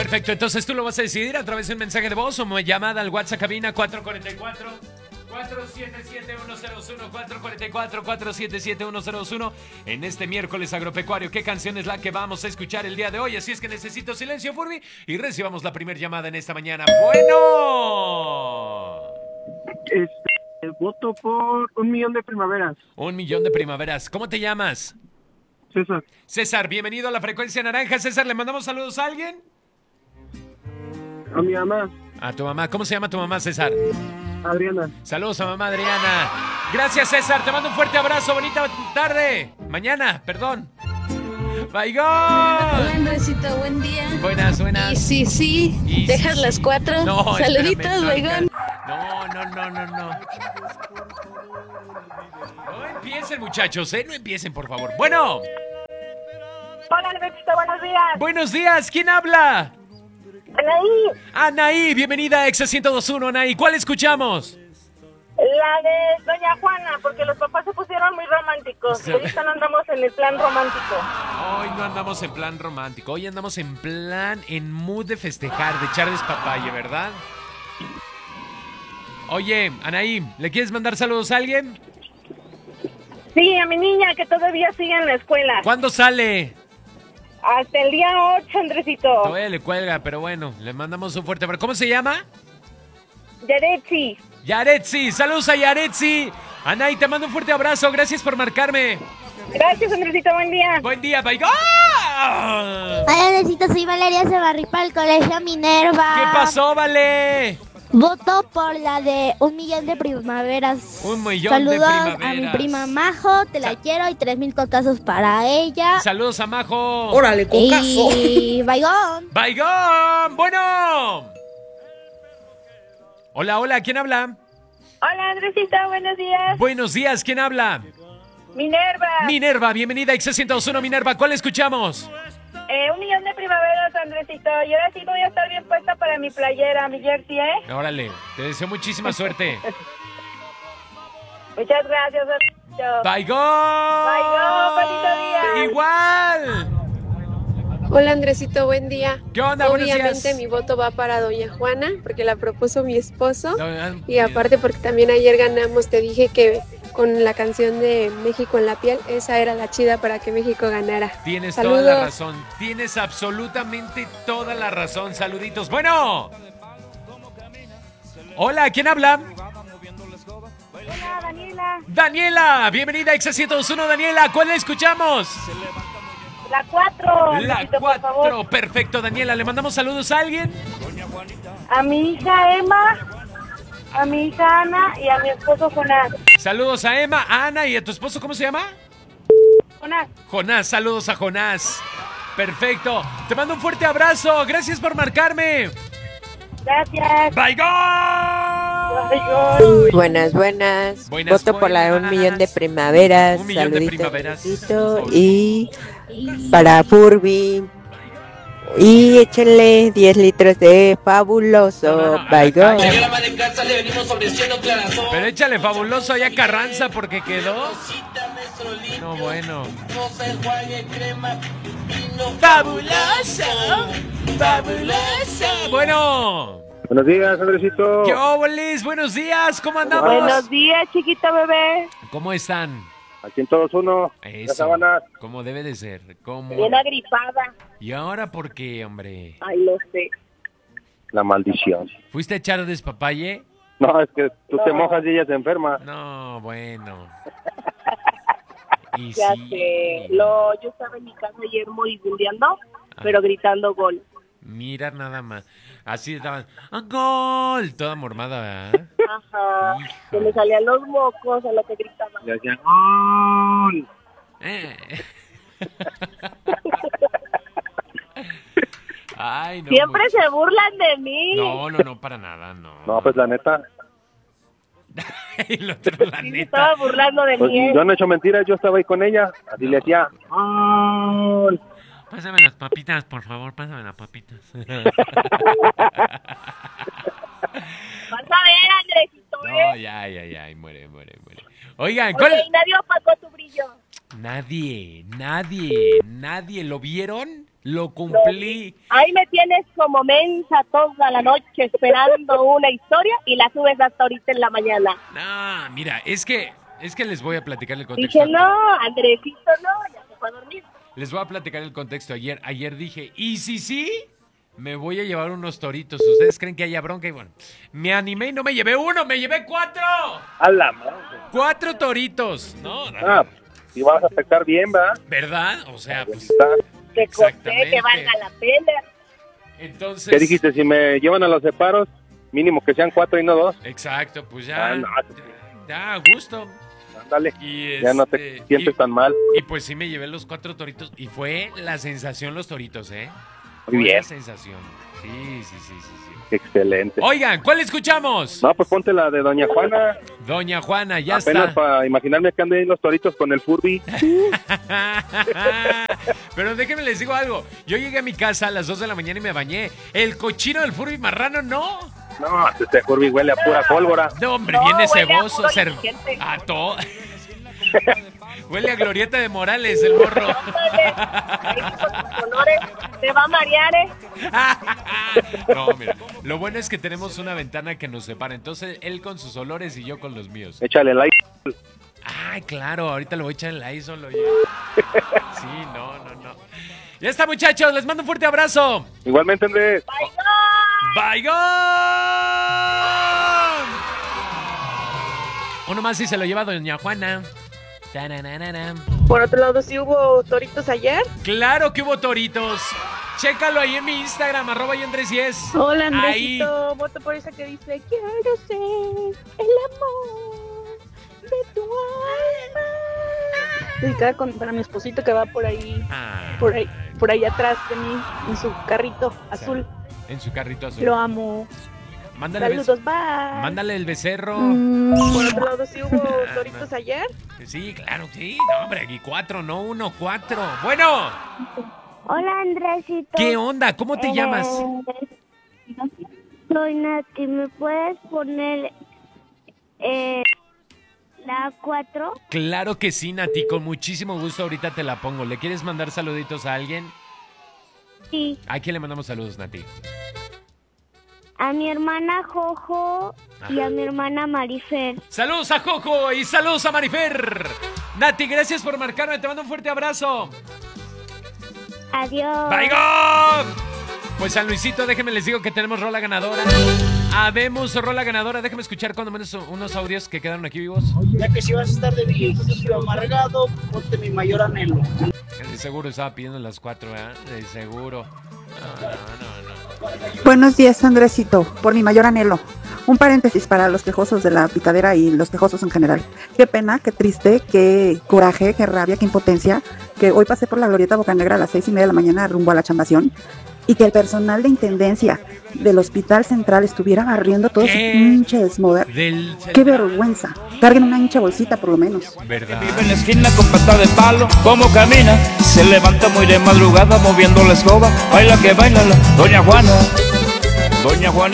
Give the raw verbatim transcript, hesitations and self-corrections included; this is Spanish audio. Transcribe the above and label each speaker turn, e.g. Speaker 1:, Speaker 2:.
Speaker 1: Perfecto, entonces tú lo vas a decidir a través de un mensaje de voz o llamada al WhatsApp cabina cuatro cuatro cuatro, cuatro siete siete, uno cero uno, cuatro cuatro cuatro, cuatro siete siete, uno cero uno en este miércoles agropecuario. ¿Qué canción es la que vamos a escuchar el día de hoy? Así es que necesito silencio, Furby, y recibamos la primera llamada en esta mañana. ¡Bueno!
Speaker 2: Este, voto por un millón de primaveras.
Speaker 1: Un millón de primaveras. ¿Cómo te llamas?
Speaker 2: César.
Speaker 1: César, bienvenido a la Frecuencia Naranja. César, ¿le mandamos saludos a alguien?
Speaker 2: A mi mamá.
Speaker 1: A tu mamá. ¿Cómo se llama tu mamá, César?
Speaker 2: Adriana.
Speaker 1: Saludos a mamá Adriana. Gracias, César. Te mando un fuerte abrazo. Bonita tarde. Mañana, perdón. ¡Baigón!
Speaker 3: Hola, Andresito, buen día.
Speaker 1: Buenas, buenas.
Speaker 3: Y sí, sí,
Speaker 1: Y
Speaker 3: dejas
Speaker 1: sí,
Speaker 3: las
Speaker 1: sí.
Speaker 3: cuatro.
Speaker 1: No,
Speaker 3: Saluditos,
Speaker 1: espérame,
Speaker 3: Baigón.
Speaker 1: No, no, no, no, no. No empiecen, muchachos, ¿eh? No empiecen, por favor. Bueno.
Speaker 4: Hola, Andresito, buenos días.
Speaker 1: Buenos días. ¿Quién habla?
Speaker 4: Anaí,
Speaker 1: Anaí, bienvenida a Exa ciento dos punto uno, Anaí. ¿Cuál escuchamos?
Speaker 4: la de Doña Juana, porque los papás se pusieron muy románticos.
Speaker 1: Sí.
Speaker 4: Ahorita no andamos en el plan romántico.
Speaker 1: Hoy no andamos en plan romántico. Hoy andamos en plan, en mood de festejar, de echar despapalle, ¿verdad? Oye, Anaí, ¿le quieres mandar saludos a alguien?
Speaker 4: Sí, a mi niña que todavía sigue en la escuela.
Speaker 1: ¿Cuándo sale?
Speaker 4: Hasta el día ocho, Andresito.
Speaker 1: Todavía le cuelga, pero bueno, le mandamos un fuerte abrazo. ¿Cómo se llama?
Speaker 4: Yaretsi.
Speaker 1: Yaretsi, saludos a Yaretsi. Anaí, te mando un fuerte abrazo, gracias por marcarme.
Speaker 4: Gracias, Andresito, buen día.
Speaker 1: Buen día, bye. ¡Ah!
Speaker 5: Hola, Andresito, soy Valeria Sebarripa del Colegio Minerva.
Speaker 1: ¿Qué pasó, Vale?
Speaker 5: Voto por la de un millón de primaveras.
Speaker 1: Un millón
Speaker 5: Saludos
Speaker 1: de primaveras.
Speaker 5: a mi prima Majo, te la
Speaker 1: Sa-
Speaker 5: quiero, y tres mil cocazos para ella.
Speaker 1: Saludos a Majo.
Speaker 6: ¡Órale, cocazo!
Speaker 5: Y Baigón.
Speaker 1: ¡Baigón! Bueno. Hola, hola, ¿quién habla?
Speaker 4: Hola, Andresito, buenos días.
Speaker 1: Buenos días, ¿quién habla?
Speaker 4: Minerva.
Speaker 1: Minerva, bienvenida a Exa ciento dos punto uno, Minerva. ¿Cuál escuchamos?
Speaker 4: Eh, un millón de primaveras, Andresito. Y ahora sí voy a estar bien puesta para mi playera, mi jersey, ¿eh?
Speaker 1: Órale, te deseo muchísima suerte.
Speaker 4: Muchas gracias, Andresito.
Speaker 1: ¡Baigón!
Speaker 4: Baigón, bonito día.
Speaker 1: ¡Igual!
Speaker 7: Hola Andresito, buen día.
Speaker 1: ¿Qué onda? Buenos
Speaker 7: Obviamente
Speaker 1: días.
Speaker 7: mi voto va para Doña Juana, porque la propuso mi esposo.
Speaker 1: No, ah,
Speaker 7: Y aparte porque también ayer ganamos, te dije que con la canción de México en la piel, esa era la chida para que México ganara.
Speaker 1: Tienes
Speaker 7: Saludos.
Speaker 1: toda la razón. Tienes absolutamente toda la razón. Saluditos. Bueno. Hola, ¿quién habla?
Speaker 4: Hola, Daniela.
Speaker 1: Daniela, bienvenida a Exa ciento dos punto uno, Daniela. ¿Cuál la escuchamos?
Speaker 4: La cuatro.
Speaker 1: La
Speaker 4: Andresito, por favor.
Speaker 1: cuatro. Perfecto, Daniela. ¿Le mandamos saludos a alguien?
Speaker 4: A mi hija Emma, a mi hija Ana y a mi esposo Jonás.
Speaker 1: Saludos a Emma, a Ana y a tu esposo, ¿cómo se llama?
Speaker 4: Jonás.
Speaker 1: Jonás, saludos a Jonás. Perfecto. Te mando un fuerte abrazo. Gracias por marcarme.
Speaker 4: Gracias.
Speaker 1: ¡Baigón!
Speaker 4: Baigón.
Speaker 6: Buenas, buenas.
Speaker 1: Buenas,
Speaker 6: Voto por la de un
Speaker 1: buenas.
Speaker 6: millón de primaveras.
Speaker 1: Un millón de
Speaker 6: Saluditos,
Speaker 1: primaveras.
Speaker 6: besito. Y para Furby. Y échenle diez litros de fabuloso.
Speaker 1: No, no, no,
Speaker 6: Baigón.
Speaker 1: ay,
Speaker 8: Llega la madre en casa, le venimos ofreciendo clarazón.
Speaker 1: Pero échale fabuloso allá Carranza porque quedó. No, bueno.
Speaker 8: No se enjuague crema, vino
Speaker 1: ¡Fabuloso! ¡Fabuloso! Bueno.
Speaker 2: Buenos días, Andresito.
Speaker 1: ¿Qué óboles? Buenos días, ¿cómo andamos?
Speaker 4: Buenos días, chiquito bebé.
Speaker 1: ¿Cómo están?
Speaker 2: Aquí en todos uno.
Speaker 1: Eso.
Speaker 2: Las sábanas.
Speaker 1: ¿Cómo debe de ser? ¿Cómo?
Speaker 4: Bien agripada.
Speaker 1: ¿Y ahora por qué, hombre?
Speaker 4: Ay, lo sé.
Speaker 2: La maldición.
Speaker 1: ¿Fuiste a echar despapalle?
Speaker 2: No, es que tú te mojas y ella se enferma.
Speaker 1: No, bueno. Y
Speaker 4: Ya
Speaker 1: sí.
Speaker 4: sé. Lo, yo estaba en mi casa ayer moribundeando, pero gritando gol.
Speaker 1: Mira nada más. Así estaban. ¡Ah, gol! Toda mormada, ¿verdad?
Speaker 4: Ajá.
Speaker 1: Hijo.
Speaker 4: Se me salían los mocos a lo que gritaba.
Speaker 2: Y hacían ¡gol!
Speaker 1: Eh. Ay, no.
Speaker 4: Siempre
Speaker 1: muy-
Speaker 4: se burlan de mí.
Speaker 1: No, no, no, para nada, no.
Speaker 2: No, pues la neta.
Speaker 1: El otro, la
Speaker 4: Sí, se
Speaker 1: neta.
Speaker 4: estaba burlando de
Speaker 2: Pues
Speaker 4: mí. ¿eh?
Speaker 2: yo no he hecho mentiras, yo estaba ahí con ella. Así le hacía ¡gol!
Speaker 1: Pásame las papitas, por favor, pásame las papitas.
Speaker 4: Vas a ver, Andresito,
Speaker 1: No,
Speaker 4: ¿eh?
Speaker 1: ya, ya, ya, y muere, muere, muere. Oigan, ¿cuál?
Speaker 4: Oye, y nadie opacó tu brillo.
Speaker 1: Nadie, nadie, nadie. ¿Lo vieron? Lo cumplí.
Speaker 4: Ahí me tienes como mensa toda la noche esperando una historia y la subes hasta ahorita en la mañana.
Speaker 1: No, mira, es que, es que les voy a platicar el contexto.
Speaker 4: Dije, no, Andresito, no, ya se fue a dormir.
Speaker 1: Les voy a platicar el contexto. Ayer, ayer dije, ¿y si sí? Me voy a llevar unos toritos. ¿Ustedes creen que haya bronca? Y bueno, me animé y no me llevé uno, me llevé cuatro.
Speaker 2: A la madre.
Speaker 1: Cuatro toritos. No, no,
Speaker 2: Ah, y vas a pescar bien, ¿verdad?
Speaker 1: ¿verdad? O sea, pues...
Speaker 4: Que costé,
Speaker 1: Exactamente.
Speaker 4: que valga la pena.
Speaker 1: Entonces...
Speaker 2: ¿Qué dijiste? Si me llevan a los separos, mínimo que sean cuatro y no dos.
Speaker 1: Exacto, pues ya...
Speaker 2: Ah, no.
Speaker 1: Ya, a gusto.
Speaker 2: Ándale,
Speaker 1: Y
Speaker 2: ya no
Speaker 1: este,
Speaker 2: te sientes
Speaker 1: y-
Speaker 2: tan mal.
Speaker 1: Y pues sí me llevé los cuatro toritos. Y fue la sensación los toritos, ¿eh?
Speaker 2: Muy
Speaker 1: Fue
Speaker 2: bien.
Speaker 1: la sensación. Sí, sí, sí, sí, sí.
Speaker 2: Excelente.
Speaker 1: Oigan, ¿cuál escuchamos?
Speaker 2: No, pues ponte la de Doña Juana.
Speaker 1: Doña Juana, ya
Speaker 2: Apenas
Speaker 1: está.
Speaker 2: para imaginarme que anden ahí los toritos con el Furby.
Speaker 1: Pero déjenme les digo algo. Yo llegué a mi casa a las dos de la mañana y me bañé. El cochino del Furby marrano, no.
Speaker 2: No, este Furby huele a pura pólvora.
Speaker 1: No, hombre,
Speaker 4: No,
Speaker 1: viene
Speaker 4: huele a
Speaker 1: ceboso.
Speaker 4: puro
Speaker 1: cer-
Speaker 4: indigente.
Speaker 1: A todo. Huele a Glorieta de Morales, el morro.
Speaker 4: Ándale, ahí con tus olores, te va a marear, ¿eh?
Speaker 1: No, mira, lo bueno es que tenemos una ventana que nos separa. Entonces, él con sus olores y yo con los míos.
Speaker 2: Échale like.
Speaker 1: Ay, claro, ahorita lo voy a echar en la Lysol, oye. Sí, no, no, no. Ya está, muchachos, les mando un fuerte abrazo.
Speaker 2: Igualmente, Andrés.
Speaker 1: ¡Bye, gol! Uno más y se lo lleva Doña Juana. Tarararara.
Speaker 7: Por otro lado, ¿sí hubo toritos ayer?
Speaker 1: Claro que hubo toritos. Chécalo ahí en mi Instagram, arroba y Andrés Yes.
Speaker 7: Hola,
Speaker 1: Ahí.
Speaker 7: Andresito. Voto por esa que dice: quiero ser el amor de tu alma. Dedicada con, para mi esposito que va por ahí,
Speaker 1: Ah,
Speaker 7: por ahí, por ahí atrás de mí, en su carrito azul.
Speaker 1: en su carrito azul.
Speaker 7: Lo amo.
Speaker 1: Mándale,
Speaker 7: Saludos,
Speaker 1: bes-
Speaker 7: bye.
Speaker 1: mándale el becerro.
Speaker 7: Por otro lado, ¿sí hubo toritos ayer?
Speaker 1: Sí, claro, sí. No, hombre, aquí cuatro, no uno, cuatro. Bueno,
Speaker 5: Hola, Andresito.
Speaker 1: ¿qué onda? ¿Cómo te llamas?
Speaker 5: Soy Nati. ¿Me puedes poner eh, la cuatro?
Speaker 1: Claro que sí, Nati, con muchísimo gusto ahorita te la pongo. ¿Le quieres mandar saluditos a alguien?
Speaker 5: Sí.
Speaker 1: ¿A quién le mandamos saludos, Nati?
Speaker 5: A mi hermana Jojo y a mi hermana Marifer.
Speaker 1: Saludos a Jojo y saludos a Marifer. Nati, gracias por marcarme, te mando un fuerte abrazo.
Speaker 5: Adiós.
Speaker 1: ¡Bye, gol! Pues San Luisito, déjenme les digo que tenemos rola ganadora. Habemos rola ganadora, déjenme escuchar cuando menos unos audios que quedaron aquí vivos.
Speaker 9: Ya que si vas a estar de viejillo amargado, ponte mi mayor anhelo.
Speaker 1: De seguro estaba pidiendo las cuatro, ¿verdad? De seguro. No, no, no, no.
Speaker 10: Buenos días, Andresito, por mi mayor anhelo. Un paréntesis para los quejosos de la picadera y los quejosos en general. Qué pena, qué triste, qué coraje, qué rabia, qué impotencia, que hoy pasé por la Glorieta Bocanegra a las seis y media de la mañana rumbo a la chambación y que el personal de intendencia del Hospital Central estuviera barriendo todo ese pinche desmoder.
Speaker 1: Del...
Speaker 10: Qué vergüenza. Carguen una hincha bolsita por lo menos.
Speaker 1: ¿Verdad?
Speaker 11: Vive en la esquina con pata de palo, como camina, se levanta muy de madrugada moviendo la escoba, baila que baila la Doña Juana, Doña Juanita.